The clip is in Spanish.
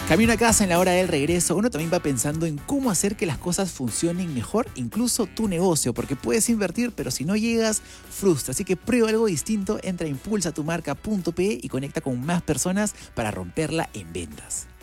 Camino a casa en la hora del regreso, uno también va pensando en cómo hacer que las cosas funcionen mejor, incluso tu negocio, porque puedes invertir, pero si no llegas, frustra. Así que prueba algo distinto, entra a impulsatumarca.pe y conecta con más personas para romperla en ventas.